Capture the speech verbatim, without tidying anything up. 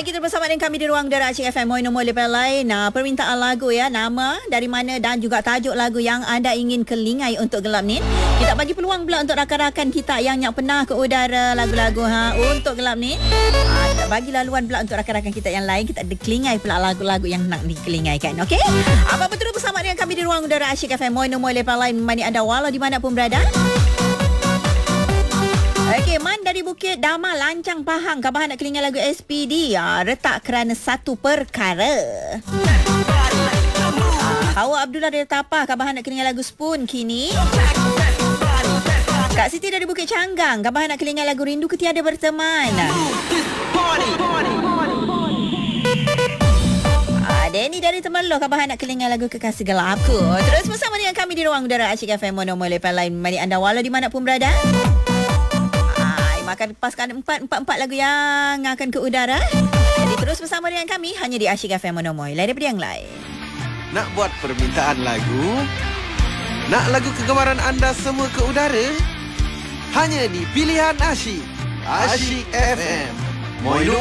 Pagi terus bersama dengan kami di Ruang Udara Acik F M. Mohon nombor lepas lain. Nah, permintaan lagu ya, nama, dari mana dan juga tajuk lagu yang anda ingin kelingai untuk gelap ni. Kita bagi peluang pula untuk rakan-rakan kita yang yang pernah ke udara lagu-lagu ha untuk gelap ni. Ha, bagi laluan pula untuk rakan-rakan kita yang lain, kita ada kelingai pula lagu-lagu yang nak dikelingaikan. Okey? Apa betul bersama dengan kami di Ruang Udara Acik F M. Mohon nombor lepas lain menemani anda walau di mana pun berada. Okey, Man dari Bukit Dama Lancang Pahang. Kabahan nak kelingan lagu S P D. Ya, retak kerana satu perkara. Hawa Abdullah dari Tapah. Kabahan nak kelingan lagu Spoon kini. Kak Siti dari Bukit Canggang. Kabahan nak kelingan lagu Rindu Ketiada Berteman. Ah, Denny dari Temerloh. Kabahan nak kelingan lagu Kekasih Gelapku. Terus bersama dengan kami di Ruang Udara Acik F M. Nombor lepas lain mari anda walau di mana pun berada. Akan lepaskan empat-empat lagu yang akan ke udara. Jadi terus bersama dengan kami hanya di Asyik F M Monomoy. Lain daripada yang lain. Nak buat permintaan lagu? Nak lagu kegemaran anda semua ke udara? Hanya di Pilihan Asyik. Asyik F M. Moy